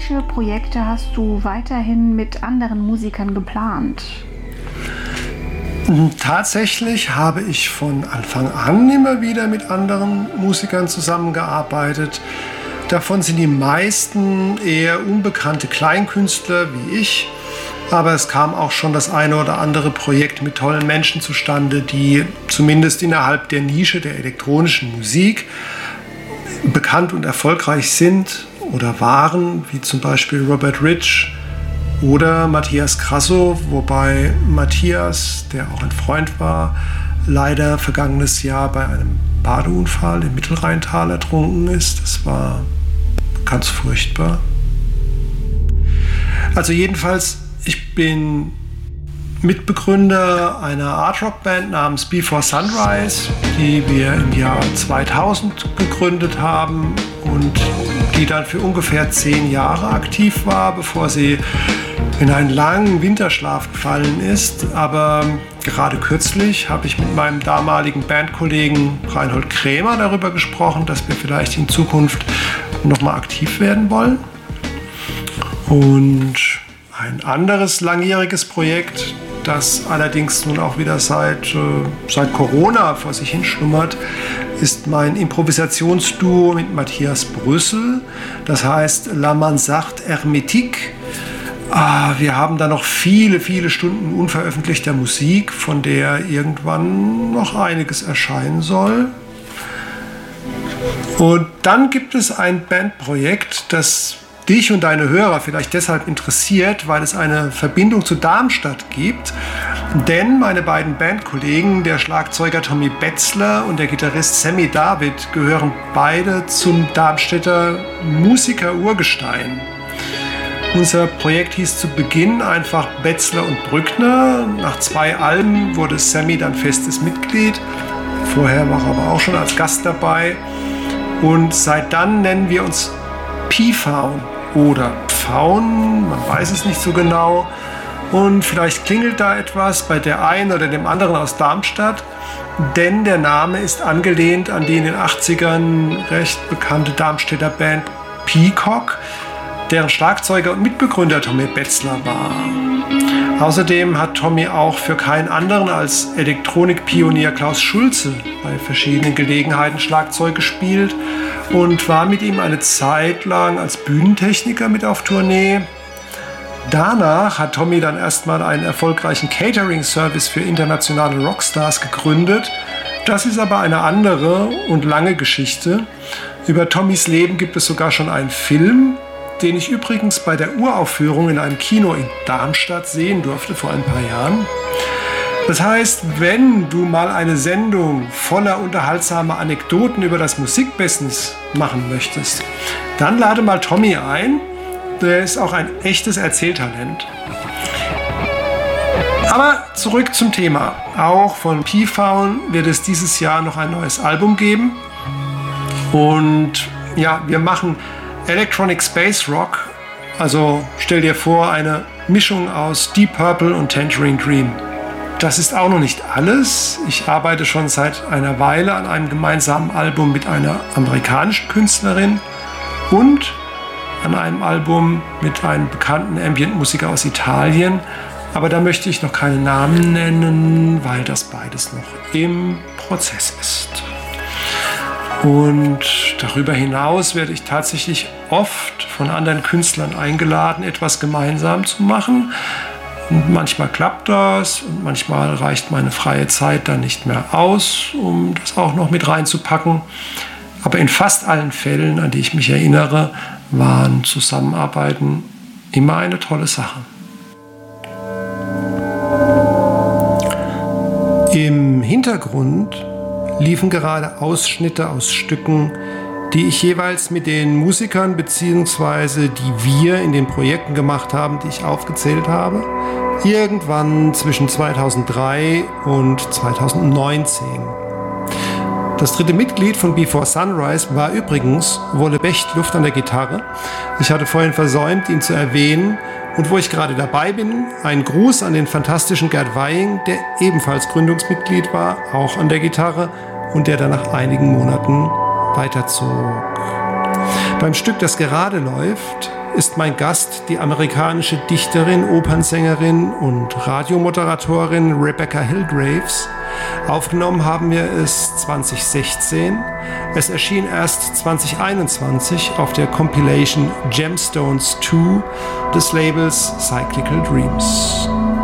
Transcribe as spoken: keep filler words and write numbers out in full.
Welche Projekte hast du weiterhin mit anderen Musikern geplant? Tatsächlich habe ich von Anfang an immer wieder mit anderen Musikern zusammengearbeitet. Davon sind die meisten eher unbekannte Kleinkünstler wie ich. Aber es kam auch schon das eine oder andere Projekt mit tollen Menschen zustande, die zumindest innerhalb der Nische der elektronischen Musik bekannt und erfolgreich sind oder waren, wie zum Beispiel Robert Rich oder Matthias Krasso, wobei Matthias, der auch ein Freund war, leider vergangenes Jahr bei einem Badeunfall im Mittelrheintal ertrunken ist. Das war ganz furchtbar. Also jedenfalls, ich bin Mitbegründer einer Art-Rock-Band namens Before Sunrise, die wir im Jahr zweitausend gegründet haben und die dann für ungefähr zehn Jahre aktiv war, bevor sie in einen langen Winterschlaf gefallen ist. Aber gerade kürzlich habe ich mit meinem damaligen Bandkollegen Reinhold Krämer darüber gesprochen, dass wir vielleicht in Zukunft nochmal aktiv werden wollen. Und ein anderes langjähriges Projekt, das allerdings nun auch wieder seit, äh, seit Corona vor sich hinschlummert, ist mein Improvisationsduo mit Matthias Brüssel. Das heißt La Mansarde Hermétique. Ah, wir haben da noch viele, viele Stunden unveröffentlichter Musik, von der irgendwann noch einiges erscheinen soll. Und dann gibt es ein Bandprojekt, das dich und deine Hörer vielleicht deshalb interessiert, weil es eine Verbindung zu Darmstadt gibt. Denn meine beiden Bandkollegen, der Schlagzeuger Tommy Betzler und der Gitarrist Sammy David, gehören beide zum Darmstädter Musiker-Urgestein. Unser Projekt hieß zu Beginn einfach Betzler und Brückner. Nach zwei Alben wurde Sammy dann festes Mitglied. Vorher war er aber auch schon als Gast dabei. Und seit dann nennen wir uns P-Faun oder Pfauen, man weiß es nicht so genau. Und vielleicht klingelt da etwas bei der einen oder dem anderen aus Darmstadt, denn der Name ist angelehnt an die in den achtzigern recht bekannte Darmstädter Band Peacock, deren Schlagzeuger und Mitbegründer Tommy Betzler war. Außerdem hat Tommy auch für keinen anderen als Elektronikpionier Klaus Schulze bei verschiedenen Gelegenheiten Schlagzeug gespielt und war mit ihm eine Zeit lang als Bühnentechniker mit auf Tournee. Danach hat Tommy dann erstmal einen erfolgreichen Catering-Service für internationale Rockstars gegründet. Das ist aber eine andere und lange Geschichte. Über Tommys Leben gibt es sogar schon einen Film, den ich übrigens bei der Uraufführung in einem Kino in Darmstadt sehen durfte vor ein paar Jahren. Das heißt, wenn du mal eine Sendung voller unterhaltsamer Anekdoten über das Musikbusiness machen möchtest, dann lade mal Tommy ein. Der ist auch ein echtes Erzähltalent. Aber zurück zum Thema. Auch von P-Faun wird es dieses Jahr noch ein neues Album geben. Und ja, wir machen Electronic Space Rock. Also stell dir vor, eine Mischung aus Deep Purple und Tangerine Dream. Das ist auch noch nicht alles. Ich arbeite schon seit einer Weile an einem gemeinsamen Album mit einer amerikanischen Künstlerin und an einem Album mit einem bekannten Ambient-Musiker aus Italien. Aber da möchte ich noch keine Namen nennen, weil das beides noch im Prozess ist. Und darüber hinaus werde ich tatsächlich oft von anderen Künstlern eingeladen, etwas gemeinsam zu machen. Und manchmal klappt das und manchmal reicht meine freie Zeit dann nicht mehr aus, um das auch noch mit reinzupacken. Aber in fast allen Fällen, an die ich mich erinnere, waren Zusammenarbeiten immer eine tolle Sache. Im Hintergrund liefen gerade Ausschnitte aus Stücken, die ich jeweils mit den Musikern bzw. die wir in den Projekten gemacht haben, die ich aufgezählt habe, irgendwann zwischen zweitausenddrei und zweitausendneunzehn. Das dritte Mitglied von Before Sunrise war übrigens Wolle Bechtluft an der Gitarre. Ich hatte vorhin versäumt, ihn zu erwähnen. Und wo ich gerade dabei bin, ein Gruß an den fantastischen Gerd Weying, der ebenfalls Gründungsmitglied war, auch an der Gitarre und der dann nach einigen Monaten weiterzog. Beim Stück, das gerade läuft, ist mein Gast die amerikanische Dichterin, Opernsängerin und Radiomoderatorin Rebecca Hillgraves. Aufgenommen haben wir es zwanzig sechzehn. Es erschien erst zwanzig einundzwanzig auf der Compilation Gemstones zwei des Labels Cyclical Dreams.